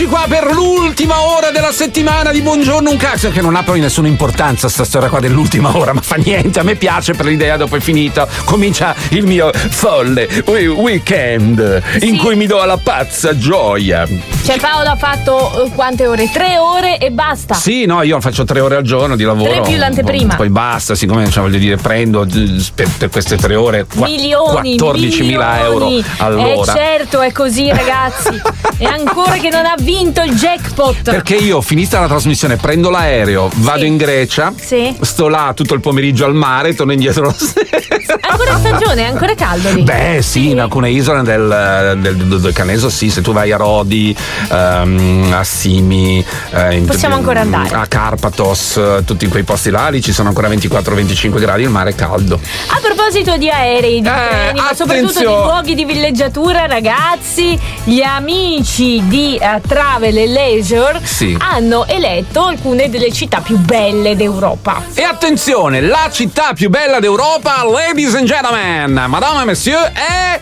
Qua per l'ultima ora della settimana di Buongiorno un cazzo, che non ha poi nessuna importanza sta storia qua dell'ultima ora, ma fa niente, a me piace per l'idea. Dopo è finita comincia il mio folle weekend in cui mi do alla pazza gioia. Cioè Paolo ha fatto quante ore? 3 ore e basta. Sì, no, io faccio 3 ore al giorno di lavoro, 3 più l'anteprima. Poi basta, siccome voglio dire prendo per queste 3 ore milioni 14.000 euro all'ora. Certo, è così ragazzi. E ancora che non ha vinto il jackpot. Perché io, finita la trasmissione, prendo l'aereo, vado in Grecia, sto là tutto il pomeriggio al mare, torno indietro la sera. Ancora stagione, è ancora caldo lì. Beh sì, in alcune isole del Caneso sì, se tu vai a Rodi, a Simi, possiamo ancora andare a Carpathos, tutti quei posti là, lì ci sono ancora 24-25 gradi, il mare è caldo. A proposito di aerei, di treni, ma soprattutto di luoghi di villeggiatura, ragazzi, gli amici di Travel & Leisure hanno eletto alcune delle città più belle d'Europa. E attenzione, la città più bella d'Europa, ladies and gentlemen, madame e monsieur, è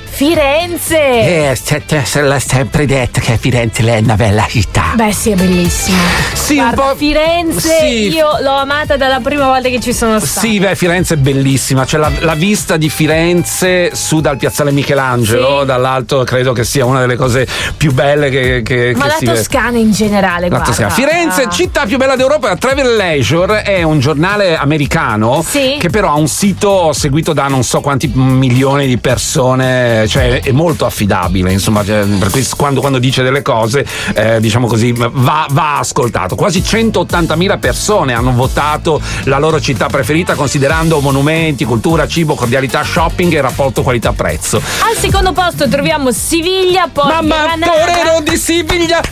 Firenze. Se l'ha sempre detto che Firenze è una bella città. Beh sì, è bellissima. Sì, guarda, un po'. Firenze, io l'ho amata dalla prima volta che ci sono stata. Sì, beh, Firenze è bellissima. C'è la vista di Firenze su dal piazzale Michelangelo, dall'alto credo che sia una delle cose più belle che ma si la Toscana in generale, la Toscana. Firenze, città più bella d'Europa. Travel & Leisure è un giornale americano che però ha un sito seguito da non so quanti milioni di persone, cioè è molto affidabile, insomma, per cui quando dice delle cose, diciamo così, va ascoltato. Quasi 180.000 persone hanno votato la loro città preferita, considerando monumenti, cultura, cibo, cordialità, shopping e rapporto qualità-prezzo. Al secondo posto troviamo Siviglia, poi Granada. Torero di Siviglia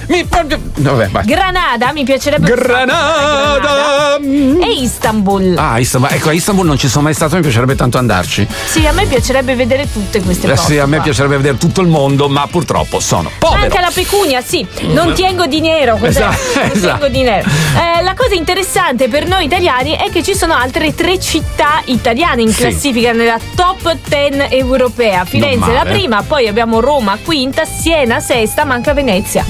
Granada, mi piacerebbe Granada e Istanbul. Istanbul, ecco, a Istanbul non ci sono mai stato, mi piacerebbe tanto andarci. Sì, a me piacerebbe vedere tutte queste cose. Sì, a me piacerebbe vedere tutto il mondo, ma purtroppo sono povero. Anche la pecunia, non tengo dinero. Tengo dinero. La cosa interessante per noi italiani è che ci sono altre 3 città italiane in classifica nella top 10 europea. Firenze è la prima, poi abbiamo Roma quinta, Siena sesta, manca Venezia.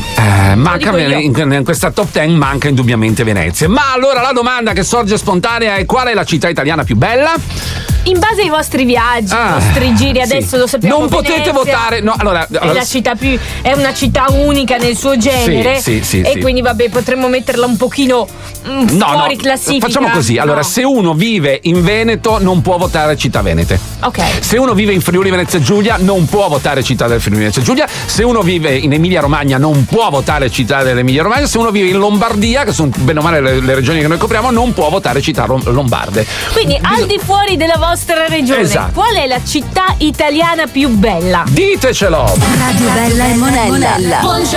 In questa top 10 manca indubbiamente Venezia. Ma allora la domanda che sorge spontanea è: qual è la città italiana più bella? In base ai vostri viaggi, ai vostri giri, adesso lo sappiamo. Non potete votare. No, allora è la città è una città unica nel suo genere. E quindi vabbè, potremmo metterla un pochino fuori classifica. Facciamo così. Allora, se uno vive in Veneto non può votare città venete. Ok. Se uno vive in Friuli Venezia Giulia non può votare città del Friuli Venezia Giulia. Se uno vive in Emilia Romagna non può votare città dell'Emilia Romagna. Se uno vive in Lombardia, che sono bene o male le regioni che noi copriamo, non può votare città lombarde. Quindi al di fuori della vostra regione, qual è la città italiana più bella? Ditecelo. Radio Bella e Monella.